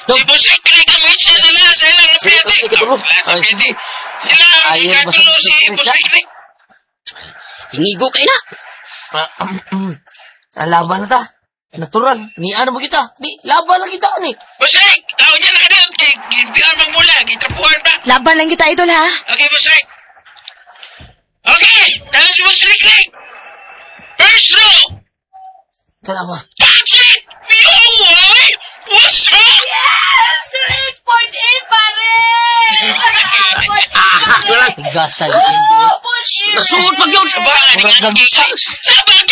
Si Busik, kinigamit siya sila sa ilang napiyati. Sila ang ikatulo si Busik. Hingigo kayo na. Laban na ta. Natural. Ni ano mo kita? Di, laban lang kita ni. Busik, ako dyan nakadiyot. Biar magmula, kitrapuhan pa. Laban lang kita, idol, ha? Okay, Busik. Okay, dahil si Busik, first row. Salawa. Patrick! Yoy! What's wrong? Yes! Rate point A pa rin! Higatan. Hindi. Bullshit! Nasuot pag yun sa bahay. Murag nagsags.